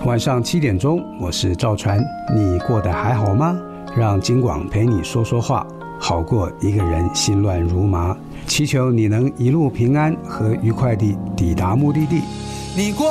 晚上7点钟，我是赵传，你过得还好吗？让金广陪你说说话，好过一个人心乱如麻。祈求你能一路平安和愉快地抵达目的地。 你过